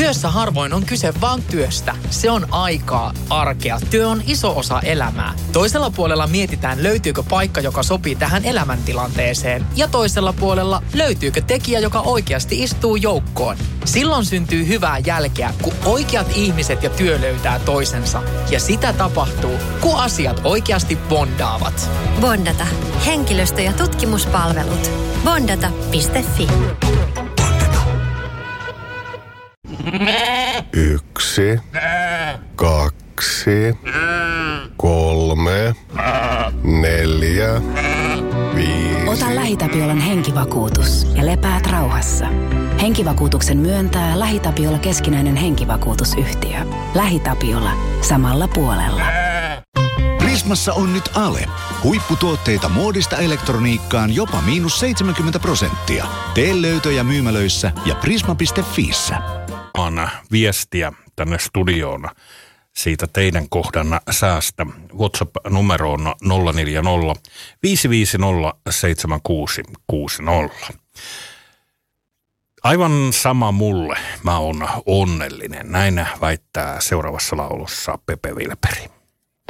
Työssä harvoin on kyse vaan työstä. Se on aikaa, arkea. Työ on iso osa elämää. Toisella puolella mietitään, löytyykö paikka, joka sopii tähän elämäntilanteeseen. Ja toisella puolella löytyykö tekijä, joka oikeasti istuu joukkoon. Silloin syntyy hyvää jälkeä, kun oikeat ihmiset ja työ löytää toisensa. Ja sitä tapahtuu, kun asiat oikeasti bondaavat. Bondata. Henkilöstö- ja tutkimuspalvelut. Bondata.fi. 1, 2, 3, 4, 5. Ota LähiTapiolan henkivakuutus ja lepäät rauhassa. Henkivakuutuksen myöntää LähiTapiola keskinäinen henkivakuutusyhtiö. LähiTapiola. Samalla puolella. Prismassa on nyt Ale. Huipputuotteita muodista elektroniikkaan jopa -70%. Tee löytöjä myymälöissä ja prisma.fiissä. Anna viestiä tänne studioon siitä teidän kohdanna säästä. WhatsApp-numero on 040 550 7660. Aivan sama mulle. Mä oon onnellinen. Näin väittää seuraavassa laulussa Pepe Vilperi.